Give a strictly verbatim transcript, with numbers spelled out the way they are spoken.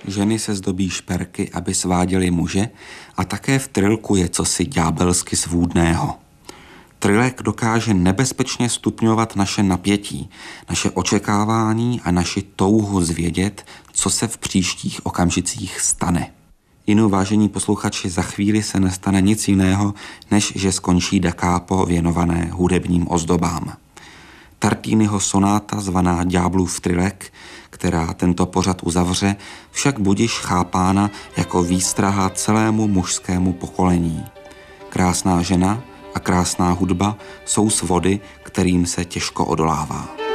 Ženy se zdobí šperky, aby sváděly muže, a také v Trilku je cosi ďábelsky svůdného. Trilek dokáže nebezpečně stupňovat naše napětí, naše očekávání a naši touhu zvědět, co se v příštích okamžicích stane. Jinou, vážení posluchači, za chvíli se nestane nic jiného, než že skončí da capo věnované hudebním ozdobám. Tartiniho sonáta zvaná Ďáblův Trilek, která tento pořad uzavře, však budiž chápána jako výstraha celému mužskému pokolení. Krásná žena a krásná hudba jsou svody, kterým se těžko odolává.